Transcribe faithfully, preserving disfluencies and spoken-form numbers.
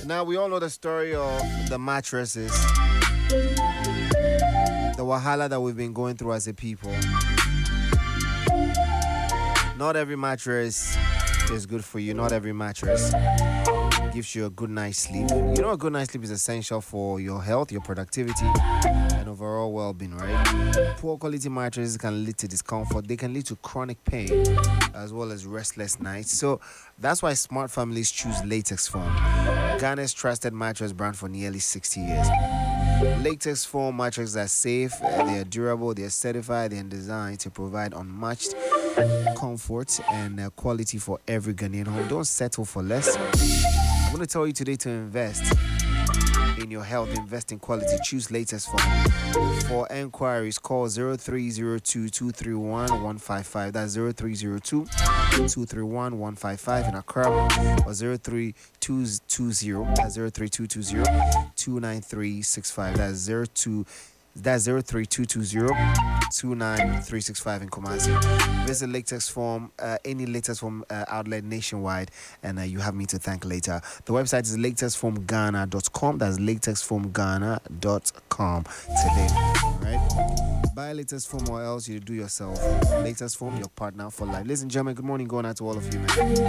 Now, we all know the story of the mattresses, the wahala that we've been going through as a people. Not every mattress is good for you. Not every mattress gives you a good night's sleep. You know, a good night's sleep is essential for your health, your productivity, and overall well-being, right? Poor quality mattresses can lead to discomfort. They can lead to chronic pain as well as restless nights. So that's why smart families choose Latex Foam, Ghana's trusted mattress brand for nearly sixty years. Latex Foam mattresses are safe, they are durable, they are certified, and designed to provide unmatched comfort and uh, quality for every Ghanaian home. Don't settle for less. I'm going to tell you today to invest in your health, invest in quality. Choose Latex Foam. For enquiries, call zero three zero two, two three one, one five five. That's zero three zero two, two three one, one five five in Accra, or zero three two two zero. That's zero three two two zero, two nine three six five. That's zero two. That's zero three two two zero, two nine three six five in Kumasi. Visit Latex Foam, uh, any Latex Foam uh, outlet nationwide, and uh, you have me to thank later. The website is latex foam ghana dot com. That's latex foam ghana dot com today. All right. Buy Latex Foam or else you do yourself. Latex Foam, your partner for life. Ladies and gentlemen, good morning going out to all of you, man.